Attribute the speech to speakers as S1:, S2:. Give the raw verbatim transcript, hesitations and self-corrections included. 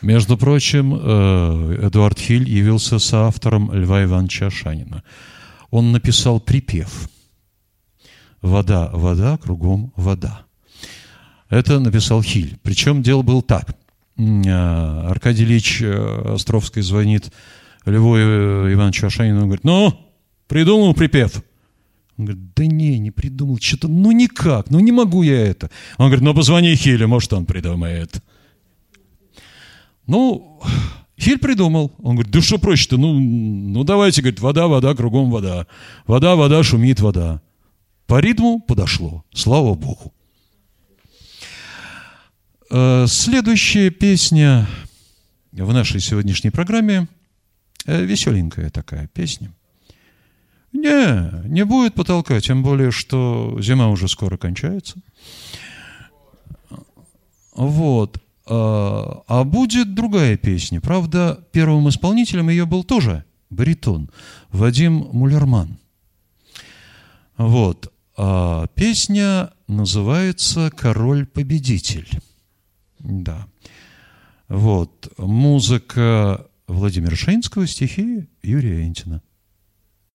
S1: Между прочим, Эдуард Хиль явился соавтором Льва Ивановича Ашанина. Он написал припев «Вода, вода, кругом вода». Это написал Хиль. Причем дело было так. Аркадий Ильич Островский звонит Льву Ивановичу Ашанину и говорит: «Ну, придумал припев?» Он говорит: «Да не, не придумал. Что-то, ну никак, ну не могу я это». Он говорит: «Ну, позвони Хилю, может, он придумает». Ну, Хиль придумал. Он говорит: «Да что проще-то? Ну, ну давайте, говорит, вода, вода, кругом вода. Вода, вода, шумит вода». По ритму подошло. Слава Богу. Следующая песня в нашей сегодняшней программе веселенькая такая песня. Не, не будет потолка, тем более, что зима уже скоро кончается. Вот. А будет другая песня. Правда, первым исполнителем ее был тоже баритон Вадим Мулерман. Вот. А песня называется «Король-победитель». Да. Вот. Музыка Владимира Шейнского, стихи Юрия Энтина.